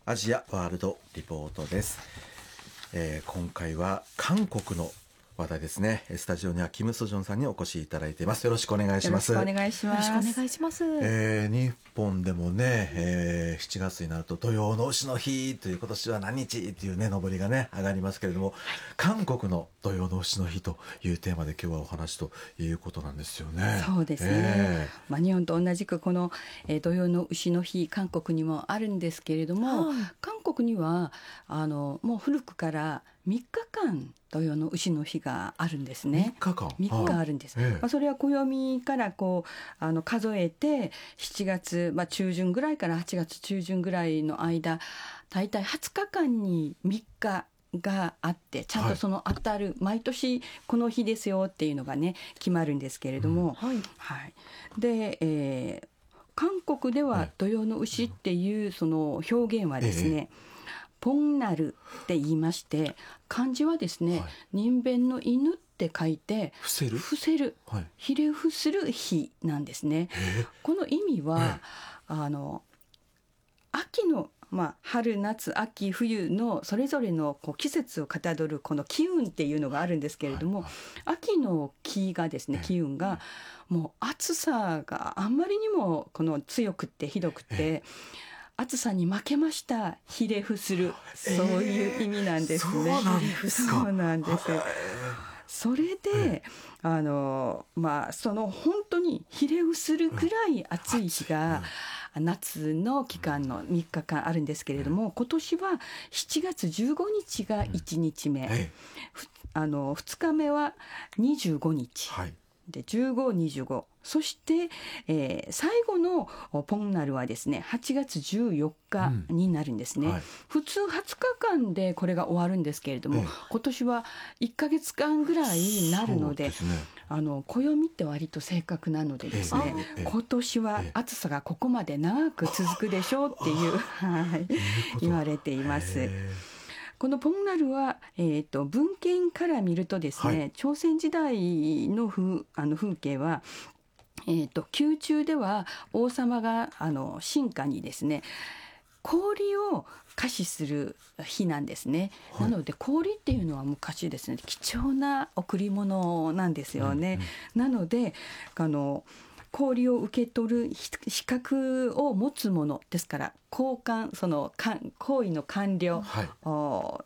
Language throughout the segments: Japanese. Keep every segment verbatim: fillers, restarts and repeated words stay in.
アジアワールドリポートです、えー、今回は韓国の話題ですね。スタジオにはキム・ソジョンさんにお越しいただいています。よろしくお願いします。 よろしくお願いします。よろしくお願いします。 えー、日本でもね、えー、しちがつになると土用の丑の日という今年は何日というね上りがね上がりますけれども、韓国の土用の丑の日というテーマで今日はお話ということなんですよね。 そうですね、えーまあ、日本と同じくこの、えー、土用の丑の日韓国にもあるんですけれども、はい、韓国にはあのもう古くからみっかかん土用の丑の日があるんですね。 みっかかんみっかあるんです、はい、まあ、それは暦からこうあの数えてしちがつ、まあ、中旬ぐらいからはちがつ中旬ぐらいの間だいたいはつかかんにみっかがあってちゃんとその当たる、はい、毎年この日ですよっていうのがね決まるんですけれども、うんはいはい、で、えー、韓国では土用の丑っていうその表現はですね、ええポンナルって言いまして漢字はですね、はい、人弁の犬って書いて伏せる、 伏せる、はい、ひれ伏する日なんですね。この意味はあの秋の、まあ、春夏秋冬のそれぞれのこう季節をかたどるこの気運っていうのがあるんですけれども、はいはい、秋の気がですね気運がもう暑さがあんまりにもこの強くってひどくて暑さに負けましたひれ伏する、そういう意味なんですね。 えー、そうなんですか。 そうなんです。それで、あのまあその本当にひれ伏するくらい暑い日が、うん、夏の期間のみっかかんあるんですけれども、うん、今年はしちがつじゅうごにちがいちにちめ、うん、あのふつかめはにじゅうごにち、はい、でじゅうご、にじゅうご、そして、えー、最後のポンナルはですねはちがつじゅうよっかになるんですね、うんはい、普通はつかかんでこれが終わるんですけれども、ええ、今年はいっかげつかんぐらいになるの で, で、ね、あの暦って割と正確なのでですね、ええ、今年は暑さがここまで長く続くでしょうっていう、はい、言われています。このポンナルは、えー、と文献から見るとですね、はい、朝鮮時代 の, 風あの風景は、えー、と宮中では王様があの臣下にですね氷を下賜する日なんですね、はい、なので氷っていうのは昔ですね貴重な贈り物なんですよね、うんうん、なのであの氷を受け取る資格を持つものですから交換その行為の完了、はい、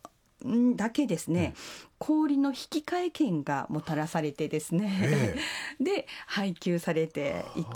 だけですね、うん、氷の引き換え権がもたらされてですね、えー、で配給されていった